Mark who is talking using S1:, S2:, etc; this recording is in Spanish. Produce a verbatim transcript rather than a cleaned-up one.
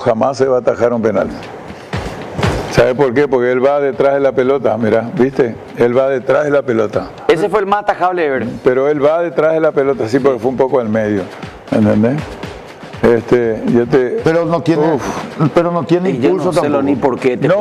S1: jamás se va a atajar un penal. ¿Sabe por qué? Porque él va detrás de la pelota, mira, ¿viste? Él va detrás de la pelota.
S2: Ese fue el más atajable de Everton.
S1: Pero él va detrás de la pelota, sí, porque fue un poco al medio, ¿entendés? Este, yo te...
S3: Pero no tiene,
S1: Uf.
S3: pero no tiene
S2: Y yo
S3: impulso
S2: no sé lo
S3: tampoco.
S2: ni por qué. Te
S1: No,